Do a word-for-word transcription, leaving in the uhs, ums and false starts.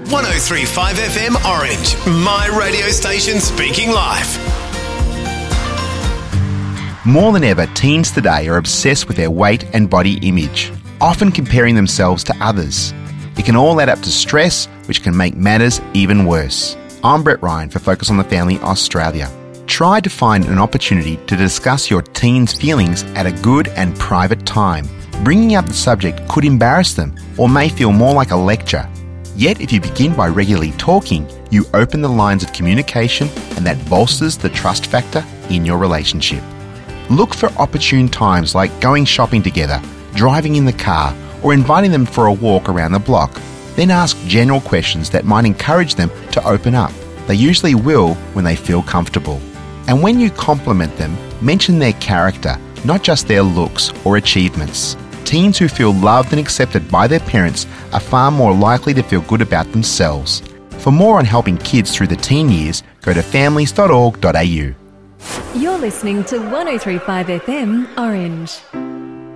one oh three point five F M Orange, my radio station speaking life. More than ever, teens today are obsessed with their weight and body image, often comparing themselves to others. It can all add up to stress, which can make matters even worse. I'm Brett Ryan for Focus on the Family Australia. Try to find an opportunity to discuss your teen's feelings at a good and private time. Bringing up the subject could embarrass them or may feel more like a lecture. Yet if you begin by regularly talking, you open the lines of communication and that bolsters the trust factor in your relationship. Look for opportune times like going shopping together, driving in the car, or inviting them for a walk around the block. Then ask general questions that might encourage them to open up. They usually will when they feel comfortable. And when you compliment them, mention their character, not just their looks or achievements. Teens who feel loved and accepted by their parents are far more likely to feel good about themselves. For more on helping kids through the teen years, go to families dot org dot a u. You're listening to one oh three point five F M Orange.